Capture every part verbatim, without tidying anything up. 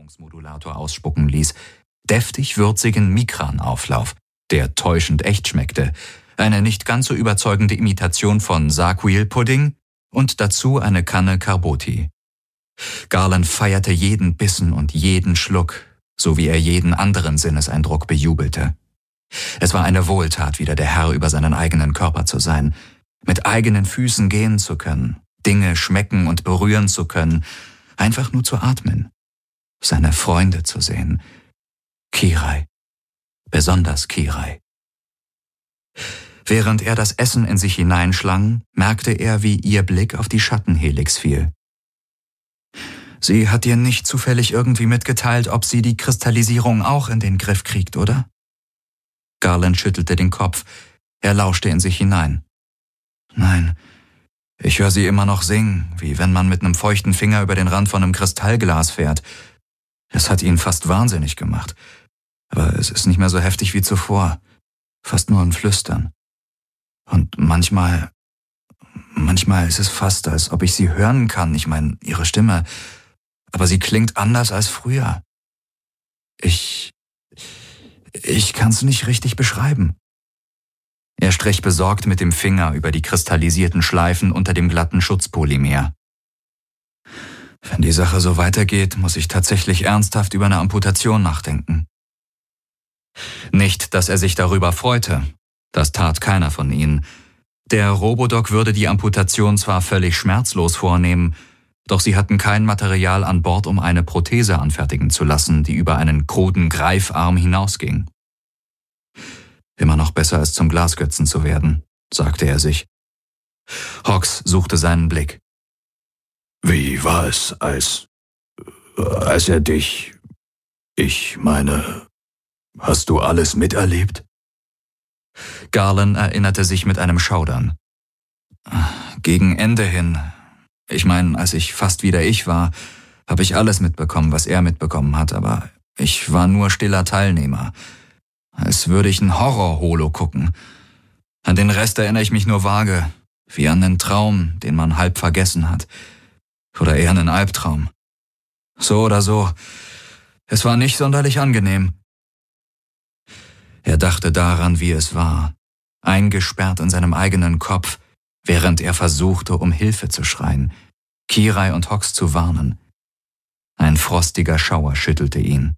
Ernährungsmodulator ausspucken ließ, deftig würzigen Migran-Auflauf, der täuschend echt schmeckte, eine nicht ganz so überzeugende Imitation von Saquil-Pudding und dazu eine Kanne Carboti. Garland feierte jeden Bissen und jeden Schluck, so wie er jeden anderen Sinneseindruck bejubelte. Es war eine Wohltat, wieder der Herr über seinen eigenen Körper zu sein, mit eigenen Füßen gehen zu können, Dinge schmecken und berühren zu können, einfach nur zu atmen, seine Freunde zu sehen. Kirai, besonders Kirai. Während er das Essen in sich hineinschlang, merkte er, wie ihr Blick auf die Schattenhelix fiel. Sie hat dir nicht zufällig irgendwie mitgeteilt, ob sie die Kristallisierung auch in den Griff kriegt, oder? Garland schüttelte den Kopf. Er lauschte in sich hinein. Nein, ich höre sie immer noch singen, wie wenn man mit einem feuchten Finger über den Rand von einem Kristallglas fährt. Es hat ihn fast wahnsinnig gemacht. Aber es ist nicht mehr so heftig wie zuvor. Fast nur ein Flüstern. Und manchmal, manchmal ist es fast, als ob ich sie hören kann. Ich meine, ihre Stimme. Aber sie klingt anders als früher. Ich, ich kann's nicht richtig beschreiben. Er strich besorgt mit dem Finger über die kristallisierten Schleifen unter dem glatten Schutzpolymer. Wenn die Sache so weitergeht, muss ich tatsächlich ernsthaft über eine Amputation nachdenken. Nicht, dass er sich darüber freute. Das tat keiner von ihnen. Der Robodoc würde die Amputation zwar völlig schmerzlos vornehmen, doch sie hatten kein Material an Bord, um eine Prothese anfertigen zu lassen, die über einen kruden Greifarm hinausging. Immer noch besser als zum Glasgötzen zu werden, sagte er sich. Hawks suchte seinen Blick. Wie war es, als, als er dich, ich meine, hast du alles miterlebt? Garland erinnerte sich mit einem Schaudern. Gegen Ende hin, ich meine, als ich fast wieder ich war, habe ich alles mitbekommen, was er mitbekommen hat, aber ich war nur stiller Teilnehmer. Als würde ich ein Horror-Holo gucken. An den Rest erinnere ich mich nur vage, wie an einen Traum, den man halb vergessen hat. Oder eher einen Albtraum. So oder so, es war nicht sonderlich angenehm. Er dachte daran, wie es war, eingesperrt in seinem eigenen Kopf, während er versuchte, um Hilfe zu schreien, Kirai und Hawks zu warnen. Ein frostiger Schauer schüttelte ihn.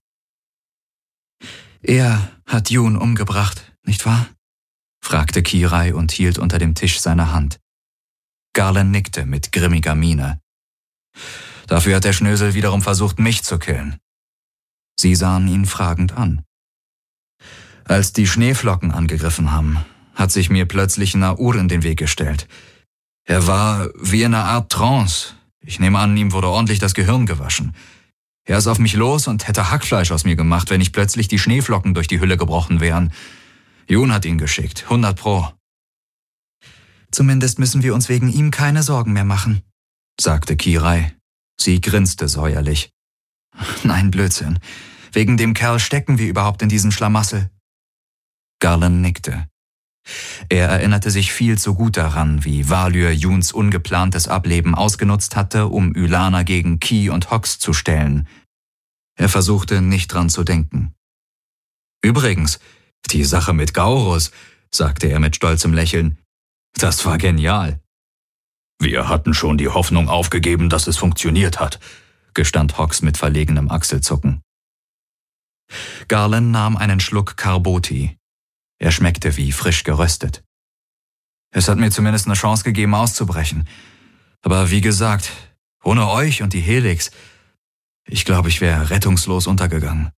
Er hat Jun umgebracht, nicht wahr? Fragte Kirai und hielt unter dem Tisch seine Hand. Garland nickte mit grimmiger Miene. Dafür hat der Schnösel wiederum versucht, mich zu killen. Sie sahen ihn fragend an. Als die Schneeflocken angegriffen haben, hat sich mir plötzlich Naur in den Weg gestellt. Er war wie in einer Art Trance. Ich nehme an, ihm wurde ordentlich das Gehirn gewaschen. Er ist auf mich los und hätte Hackfleisch aus mir gemacht, wenn nicht plötzlich die Schneeflocken durch die Hülle gebrochen wären. Jun hat ihn geschickt, hundert Pro. Zumindest müssen wir uns wegen ihm keine Sorgen mehr machen, sagte Kirai. Sie grinste säuerlich. Nein, Blödsinn. Wegen dem Kerl stecken wir überhaupt in diesem Schlamassel. Garland nickte. Er erinnerte sich viel zu gut daran, wie Valyr Juns ungeplantes Ableben ausgenutzt hatte, um Ylana gegen Ki und Hawks zu stellen. Er versuchte, nicht dran zu denken. Übrigens, die Sache mit Gaurus, sagte er mit stolzem Lächeln, das war genial. Wir hatten schon die Hoffnung aufgegeben, dass es funktioniert hat, gestand Hawks mit verlegenem Achselzucken. Garland nahm einen Schluck Carboti. Er schmeckte wie frisch geröstet. Es hat mir zumindest eine Chance gegeben, auszubrechen. Aber wie gesagt, ohne euch und die Helix, ich glaube, ich wäre rettungslos untergegangen.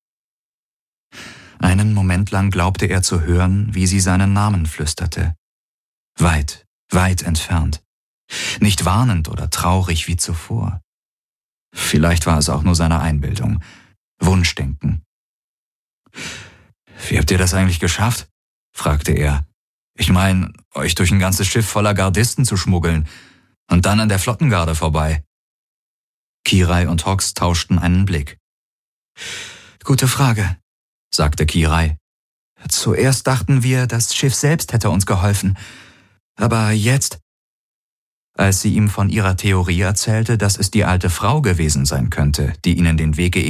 Einen Moment lang glaubte er zu hören, wie sie seinen Namen flüsterte. Weit, weit entfernt. Nicht warnend oder traurig wie zuvor. Vielleicht war es auch nur seine Einbildung. Wunschdenken. Wie habt ihr das eigentlich geschafft? Fragte er. Ich meine, euch durch ein ganzes Schiff voller Gardisten zu schmuggeln und dann an der Flottengarde vorbei. Kirai und Hawks tauschten einen Blick. Gute Frage, sagte Kirai. Zuerst dachten wir, das Schiff selbst hätte uns geholfen. Aber jetzt... Als sie ihm von ihrer Theorie erzählte, dass es die alte Frau gewesen sein könnte, die ihnen den Weg